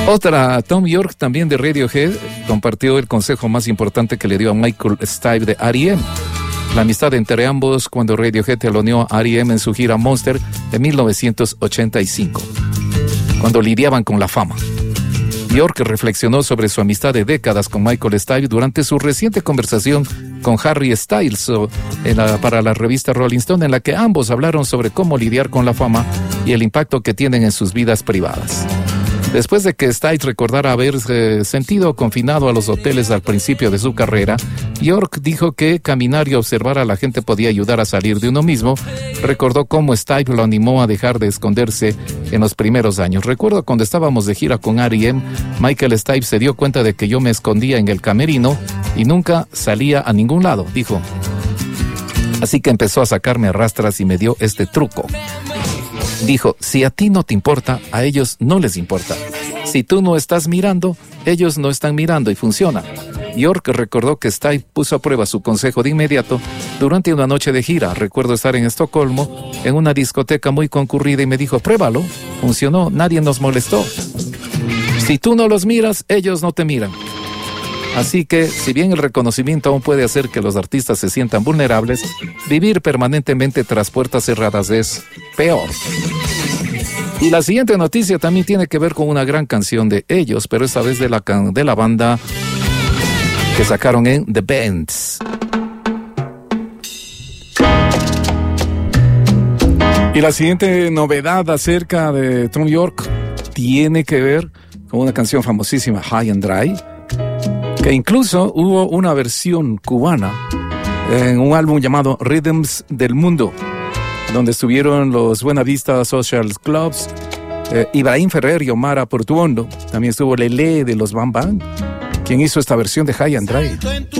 Tom York, también de Radiohead, compartió el consejo más importante que le dio a Michael Stipe de R.E.M. La amistad entre ambos cuando Radiohead teloneó a R.E.M. en su gira Monster de 1985, cuando lidiaban con la fama. York reflexionó sobre su amistad de décadas con Michael Stipe durante su reciente conversación con Harry Styles para la revista Rolling Stone, en la que ambos hablaron sobre cómo lidiar con la fama y el impacto que tienen en sus vidas privadas. Después de que Stipe recordara haberse sentido confinado a los hoteles al principio de su carrera, York dijo que caminar y observar a la gente podía ayudar a salir de uno mismo. Recordó cómo Stipe lo animó a dejar de esconderse en los primeros años. Recuerdo cuando estábamos de gira con R.E.M., Michael Stipe se dio cuenta de que yo me escondía en el camerino y nunca salía a ningún lado, dijo. Así que empezó a sacarme a rastras y me dio este truco. Dijo, si a ti no te importa, a ellos no les importa. Si tú no estás mirando, ellos no están mirando y funciona. York recordó que Stipe puso a prueba su consejo de inmediato durante una noche de gira. Recuerdo estar en Estocolmo, en una discoteca muy concurrida, y me dijo, pruébalo. Funcionó, nadie nos molestó. Si tú no los miras, ellos no te miran. Así que, si bien el reconocimiento aún puede hacer que los artistas se sientan vulnerables, vivir permanentemente tras puertas cerradas es peor. Y la siguiente noticia también tiene que ver con una gran canción de ellos, pero esta vez de la banda que sacaron en The Bends. Y la siguiente novedad acerca de Tom York tiene que ver con una canción famosísima, High and Dry, que incluso hubo una versión cubana en un álbum llamado Rhythms del Mundo, donde estuvieron los Buenavista Social Clubs, Ibrahim Ferrer y Omar Portuondo. También estuvo Lele de los Bam Bam, quien hizo esta versión de High and Dry.